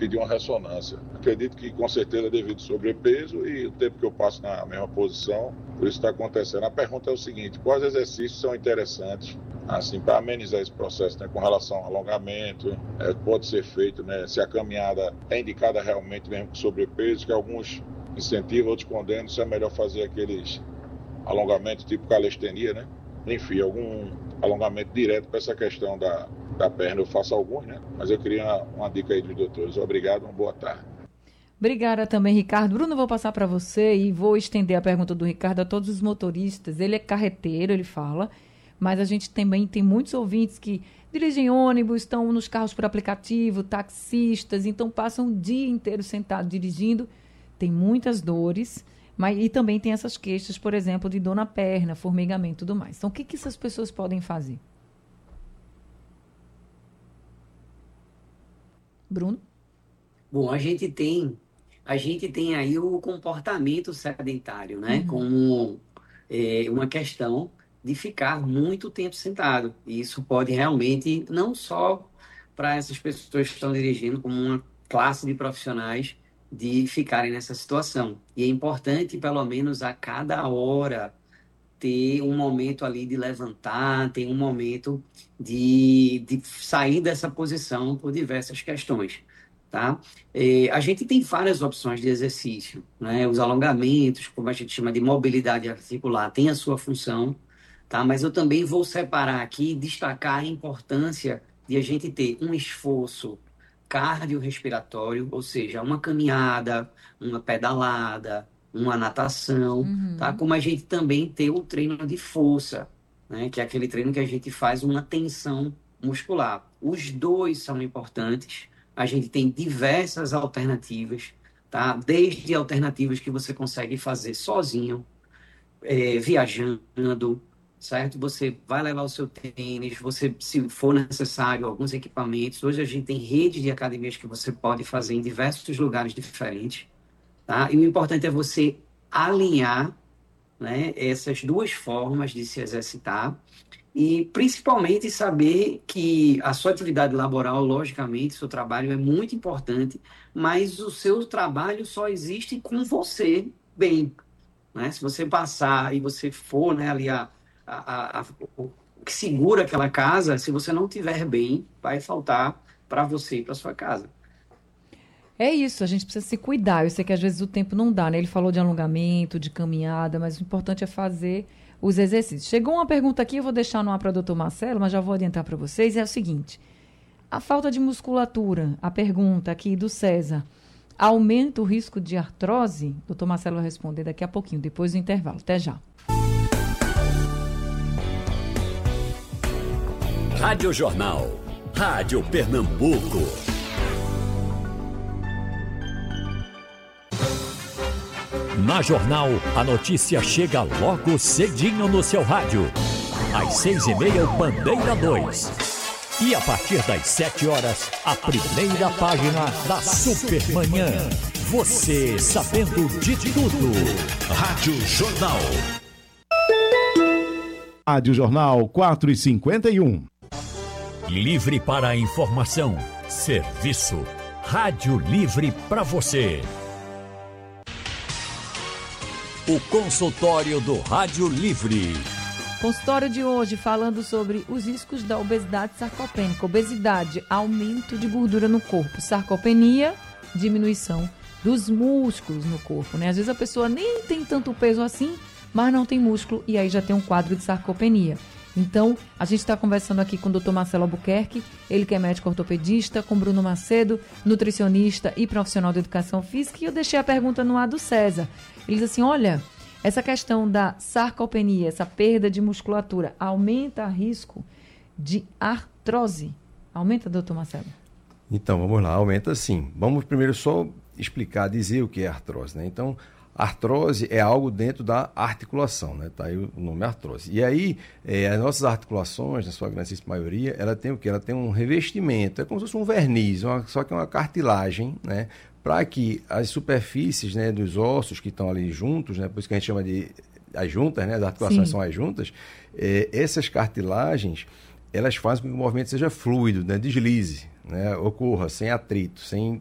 pedir uma ressonância. Acredito que com certeza devido ao sobrepeso e o tempo que eu passo na mesma posição, por isso está acontecendo. A pergunta é o seguinte: quais exercícios são interessantes assim, para amenizar esse processo, né, com relação ao alongamento, pode ser feito, né, se a caminhada é indicada realmente mesmo com sobrepeso, que alguns incentivam, outros condenam, se é melhor fazer aqueles alongamentos tipo calistenia, né? Enfim, algum alongamento direto para essa questão da perna. Eu faço alguns, né? Mas eu queria uma dica aí dos doutores. Obrigado, uma boa tarde. Obrigada também, Ricardo. Bruno, vou passar para você e vou estender a pergunta do Ricardo a todos os motoristas. Ele é carreteiro, ele fala, mas a gente também tem muitos ouvintes que dirigem ônibus, estão nos carros por aplicativo, taxistas, então passam o dia inteiro sentado dirigindo, tem muitas dores, e também tem essas queixas, por exemplo, de dor na perna, formigamento e tudo mais. Então, o que essas pessoas podem fazer? Bruno? Bom, a gente tem aí o comportamento sedentário, né? Como uma questão de ficar muito tempo sentado. E isso pode realmente, não só para essas pessoas que estão dirigindo, como uma classe de profissionais, de ficarem nessa situação. E é importante, pelo menos a cada hora, ter um momento ali de levantar, ter um momento de sair dessa posição por diversas questões, tá? A gente tem várias opções de exercício, né? Os alongamentos, como a gente chama de mobilidade articular, tem a sua função, tá? Mas eu também vou separar aqui, destacar a importância de a gente ter um esforço cardiorrespiratório, ou seja, uma caminhada, uma pedalada, uma natação, tá? Como a gente também tem o treino de força, né? Que é aquele treino que a gente faz uma tensão muscular. Os dois são importantes. A gente tem diversas alternativas, tá? Desde alternativas que você consegue fazer sozinho, viajando, certo? Você vai levar o seu tênis, você, se for necessário, alguns equipamentos. Hoje a gente tem rede de academias que você pode fazer em diversos lugares diferentes, tá? E o importante é você alinhar, né, essas duas formas de se exercitar e, principalmente, saber que a sua atividade laboral, logicamente, seu trabalho é muito importante, mas o seu trabalho só existe com você bem, né? Se você passar e você for, né, ali o que segura aquela casa, se você não estiver bem, vai faltar para você e para sua casa. É isso, a gente precisa se cuidar. Eu sei que às vezes o tempo não dá, né? Ele falou de alongamento, de caminhada, mas o importante é fazer os exercícios. Chegou uma pergunta aqui, eu vou deixar no ar para o doutor Marcelo, mas já vou adiantar para vocês. É o seguinte: a falta de musculatura, a pergunta aqui do César, aumenta o risco de artrose? O doutor Marcelo vai responder daqui a pouquinho, depois do intervalo. Até já. Rádio Jornal, Rádio Pernambuco. Na Jornal, a notícia chega logo cedinho no seu rádio. Às 6h30, o Bandeira 2. E a partir das 7 horas, a primeira página da Supermanhã. Você sabendo de tudo. Rádio Jornal. Rádio Jornal 4h51. Livre para a informação. Serviço. Rádio Livre para você. O consultório do Rádio Livre. Consultório de hoje falando sobre os riscos da obesidade sarcopênica. Obesidade, aumento de gordura no corpo. Sarcopenia, diminuição dos músculos no corpo, né? Às vezes a pessoa nem tem tanto peso assim, mas não tem músculo e aí já tem um quadro de sarcopenia. Então, a gente está conversando aqui com o Dr. Marcelo Albuquerque, ele que é médico ortopedista, com Bruno Macedo, nutricionista e profissional de educação física. E eu deixei a pergunta no ar do César. Ele diz assim, olha, essa questão da sarcopenia, essa perda de musculatura, aumenta o risco de artrose? Aumenta, doutor Marcelo? Então, vamos lá, aumenta sim. Vamos primeiro só explicar, dizer o que é artrose, né? Então, artrose é algo dentro da articulação, né? Tá aí o nome artrose. E aí, as nossas articulações, na sua grandíssima maioria, ela tem o quê? Ela tem um revestimento, é como se fosse um verniz, só que é uma cartilagem, né? Para que as superfícies, né, dos ossos que estão ali juntos, né? Por isso que a gente chama de as juntas, né? As articulações Sim. são as juntas. Essas cartilagens, elas fazem com que o movimento seja fluido, né? Deslize, né? Ocorra sem atrito, sem